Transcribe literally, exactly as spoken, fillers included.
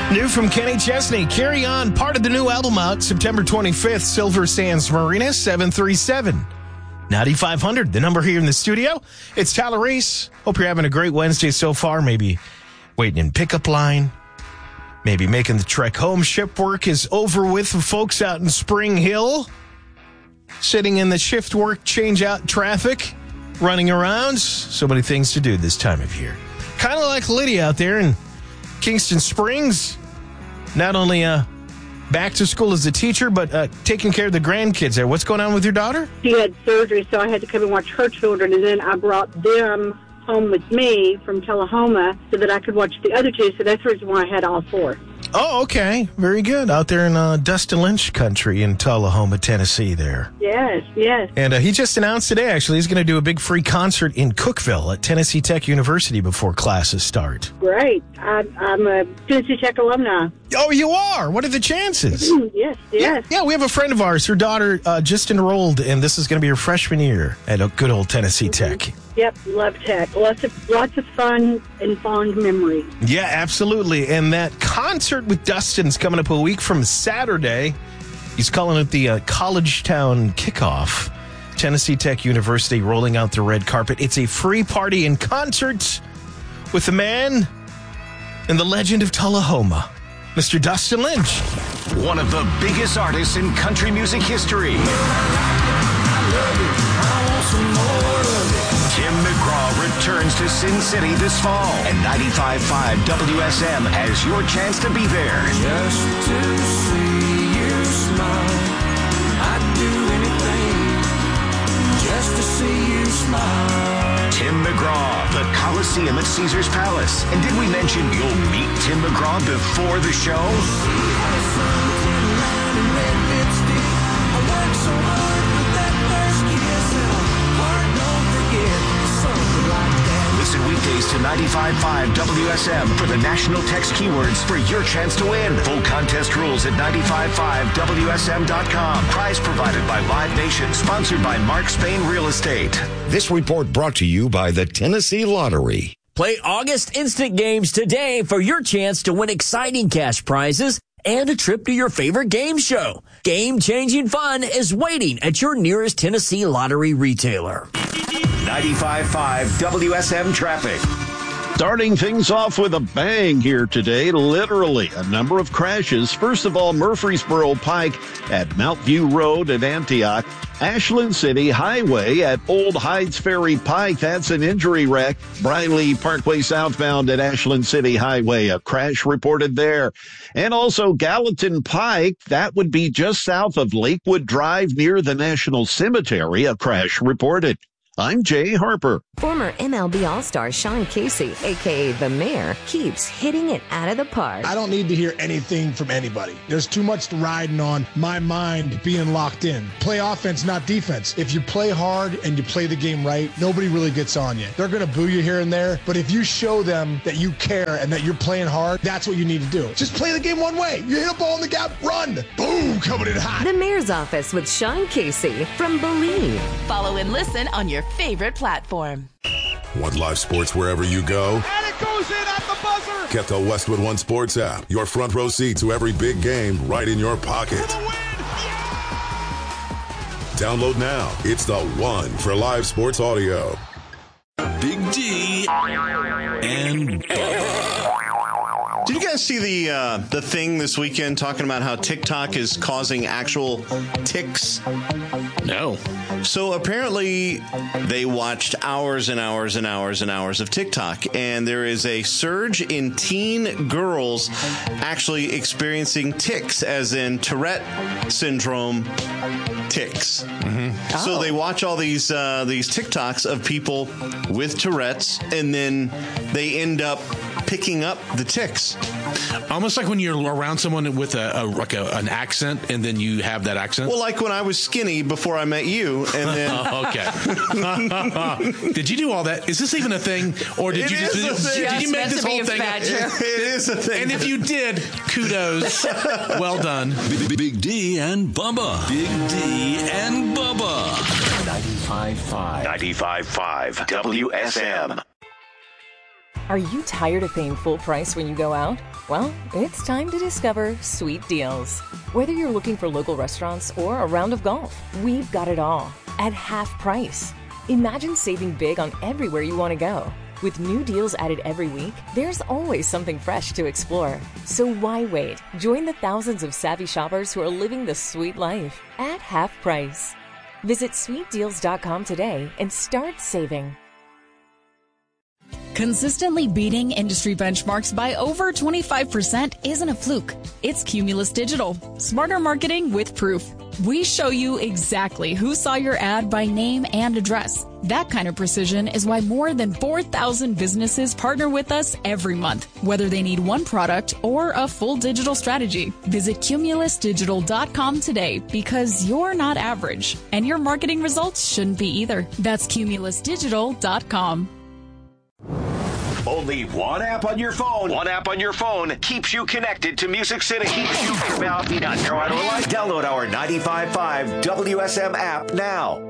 New from Kenny Chesney, Carry On, part of the new album out September twenty-fifth, Silver Sands Marina, seven three seven, nine five hundred. The number here in the studio, it's Tyler Reese. Hope you're having a great Wednesday so far. Maybe waiting in pickup line. Maybe making the trek home. Shift work is over with for folks out in Spring Hill. Sitting in the shift work, change out traffic, running around. So many things to do this time of year. Kind of like Lydia out there in Kingston Springs. Not only uh, back to school as a teacher, but uh, taking care of the grandkids there. What's going on with your daughter? She had surgery, so I had to come and watch her children, and then I brought them home with me from Tullahoma so that I could watch the other two, so that's the reason why I had all four. Oh, okay. Very good. Out there in uh, Dustin Lynch country in Tullahoma, Tennessee there. Yes, yes. And uh, he just announced today, actually, he's going to do a big free concert in Cookeville at Tennessee Tech University before classes start. Great. I, I'm a Tennessee Tech alumni. Oh, you are? What are the chances? yes, yes. Yeah, we have a friend of ours. Her daughter uh, just enrolled, and this is going to be her freshman year at a good old Tennessee mm-hmm. Tech. Yep, love Tech. Lots of lots of fun and fond memories. Yeah, absolutely. And that concert with Dustin's coming up a week from Saturday. He's calling it the uh, College Town Kickoff. Tennessee Tech University rolling out the red carpet. It's a free party and concert with the man and the legend of Tullahoma, Mister Dustin Lynch. One of the biggest artists in country music history. Tim McGraw returns to Sin City this fall, and ninety-five point five W S M has your chance to be there. Just to see you smile, I'd do anything just to see you smile. Tim McGraw, the Coliseum at Caesar's Palace. And did we mention you'll meet Tim McGraw before the show? Listen weekdays to ninety-five point five W S M for the national text keywords for your chance to win. Full contest rules at ninety-five point five W S M dot com. Prize provided by Live Nation, sponsored by Mark Spain Real Estate. This report brought to you by the Tennessee Lottery. Play August Instant Games today for your chance to win exciting cash prizes and a trip to your favorite game show. Game-changing fun is waiting at your nearest Tennessee Lottery retailer. ninety-five point five W S M traffic. Starting things off with a bang here today, literally a number of crashes. First of all, Murfreesboro Pike at Mount View Road at Antioch. Ashland City Highway at Old Heights Ferry Pike, that's an injury wreck. Briley Parkway southbound at Ashland City Highway, a crash reported there. And also Gallatin Pike, that would be just south of Lakewood Drive near the National Cemetery, a crash reported. I'm Jay Harper. Former M L B All-Star Sean Casey, a k a. The Mayor, keeps hitting it out of the park. I don't need to hear anything from anybody. There's too much riding on my mind being locked in. Play offense, not defense. If you play hard and you play the game right, nobody really gets on you. They're going to boo you here and there, but if you show them that you care and that you're playing hard, that's what you need to do. Just play the game one way. You hit a ball in the gap, run. Boom, coming in hot. The Mayor's Office with Sean Casey from Believe. Follow and listen on your favorite platform. Want live sports wherever you go? And it goes in at the buzzer! Get the Westwood One Sports app. Your front row seat to every big game right in your pocket. Download now. It's the one for live sports audio. Big D and Bubba. Did you guys see the uh, the thing this weekend talking about how TikTok is causing actual ticks? No. So apparently they watched hours and hours and hours and hours of TikTok, and there is a surge in teen girls actually experiencing tics, as in Tourette syndrome tics. Mm-hmm. Oh. So they watch all these uh, these TikToks of people with Tourette's, and then they end up picking up the tics. Almost like when you're around someone with a, a like a, an accent, and then you have that accent. Well, like when I was skinny before I met you, and then okay. Did you do all that? Is this even a thing, or did it you just, did, did, did you make this whole thing? It, it is a thing. And if you did, kudos. Well done. Big, Big D and Bubba. Big D and Bubba. ninety-five point five. ninety-five point five W S M. Are you tired of paying full price when you go out? Well, it's time to discover Sweet Deals. Whether you're looking for local restaurants or a round of golf, we've got it all at half price. Imagine saving big on everywhere you want to go. With new deals added every week, there's always something fresh to explore. So why wait? Join the thousands of savvy shoppers who are living the sweet life at half price. Visit sweet deals dot com today and start saving. Consistently beating industry benchmarks by over twenty-five percent isn't a fluke. It's Cumulus Digital. Smarter marketing with proof. We show you exactly who saw your ad by name and address. That kind of precision is why more than four thousand businesses partner with us every month, whether they need one product or a full digital strategy. Visit cumulus digital dot com today because you're not average, and your marketing results shouldn't be either. That's cumulus digital dot com. Only one app on your phone. One app on your phone keeps you connected to Music City. Keeps you from out. Download our ninety-five point five W S M app now.